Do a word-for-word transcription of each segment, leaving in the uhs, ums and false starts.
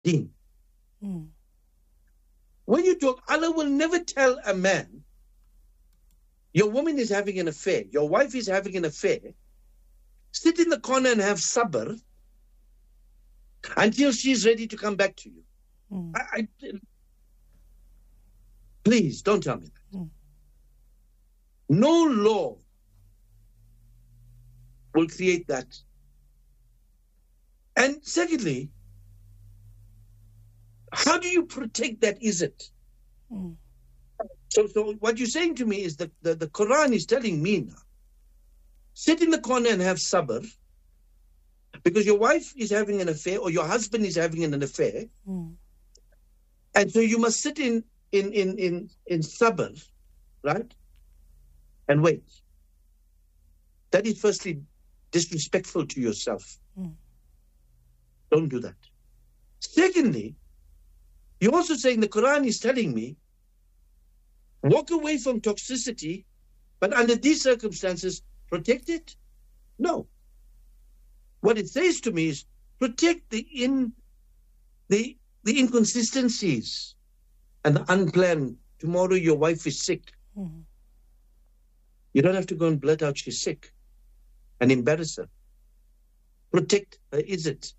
Deen. Mm. When you talk, Allah will never tell a man, your woman is having an affair, your wife is having an affair, sit in the corner and have sabr until she's ready to come back to you. Mm. I, I, please, don't tell me that. Mm. No law will create that. And secondly, how do you protect that izzat? Mm. So, so what you're saying to me is that the, the Quran is telling me now, sit in the corner and have sabr, because your wife is having an affair or your husband is having an affair. Mm. And so you must sit in, in, in, in, in sabr, right? And wait. That is firstly disrespectful to yourself. Mm. Don't do that. Secondly, you're also saying the Quran is telling me, walk away from toxicity, but under these circumstances, protect it? No. What it says to me is, protect the in the the inconsistencies and the unplanned. Tomorrow your wife is sick. Mm. You don't have to go and blurt out she's sick and embarrass her. Protect her izzat.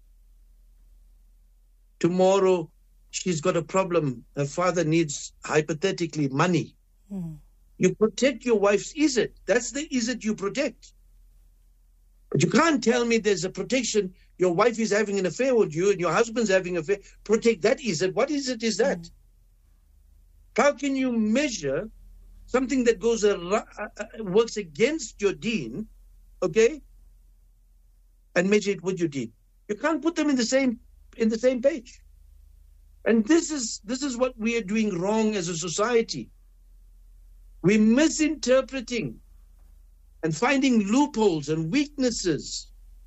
Tomorrow she's got a problem. Her father needs, hypothetically, money. Mm. You protect your wife's izzat. That's the izzat you protect. But you can't tell me there's a protection. Your wife is having an affair with you and your husband's having an affair. Protect that izzat. What izzat is that? Mm. How can you measure something that goes ar- uh, works against your deen, okay, and measure it with your deen? You can't put them in the same in the same page. And this is this is what we are doing wrong as a society. We're misinterpreting and finding loopholes and weaknesses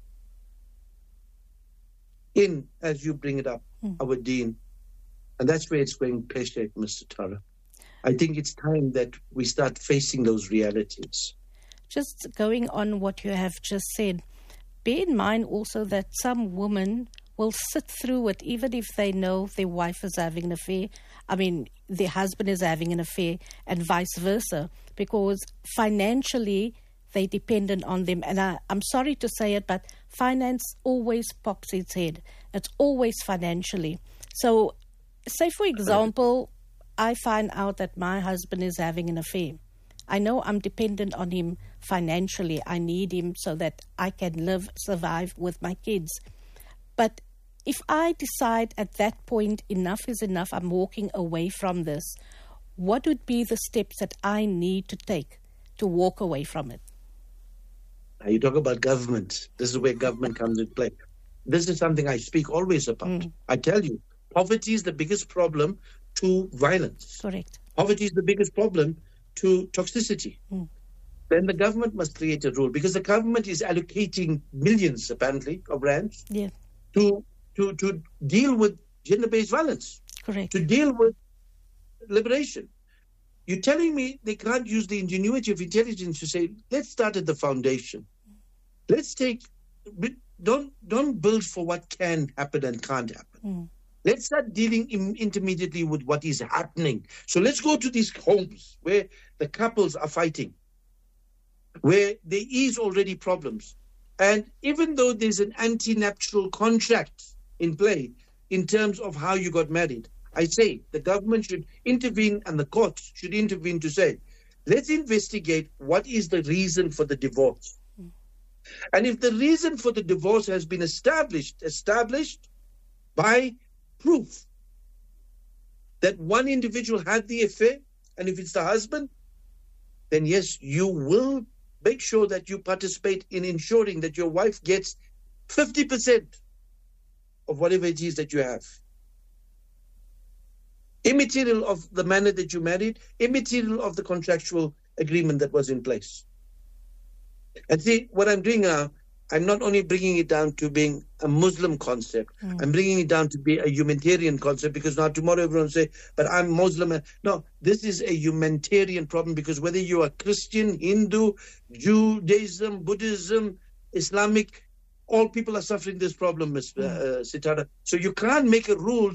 in, as you bring it up, mm. our deen. And that's where it's going pear-shaped, Mister Tara. I think it's time that we start facing those realities. Just going on what you have just said, bear in mind also that some women will sit through it even if they know their wife is having an affair. I mean, their husband is having an affair and vice versa, because financially they're dependent on them. And I, I'm sorry to say it, but finance always pops its head. It's always financially. So, say for example, I find out that my husband is having an affair. I know I'm dependent on him financially. I need him so that I can live, survive with my kids. But if I decide at that point enough is enough, I'm walking away from this, what would be the steps that I need to take to walk away from it? You talk about government. This is where government comes into play. This is something I speak always about. Mm. I tell you, poverty is the biggest problem to violence. Correct. Poverty is the biggest problem to toxicity. Mm. Then the government must create a rule, because the government is allocating millions, apparently, of rands yeah. to, to, to deal with gender-based violence. Correct. To deal with liberation. You're telling me they can't use the ingenuity of intelligence to say, let's start at the foundation. Let's take, don't don't build for what can happen and can't happen. Mm. Let's start dealing in, intermediately with what is happening. So let's go to these homes where the couples are fighting, where there is already problems. And even though there's an anti-nuptial contract in play in terms of how you got married, I say the government should intervene and the courts should intervene to say, let's investigate what is the reason for the divorce. Mm. And if the reason for the divorce has been established, established by proof that one individual had the affair, and if it's the husband, then yes, you will make sure that you participate in ensuring that your wife gets fifty percent of whatever it is that you have. Immaterial of the manner that you married, immaterial of the contractual agreement that was in place. And see, what I'm doing now, I'm not only bringing it down to being a Muslim concept, mm. I'm bringing it down to be a humanitarian concept, because now tomorrow everyone will say, but I'm Muslim. No, this is a humanitarian problem, because whether you are Christian, Hindu, Judaism, Buddhism, Islamic, all people are suffering this problem, Miz Uh, Sitara. So you can't make a rule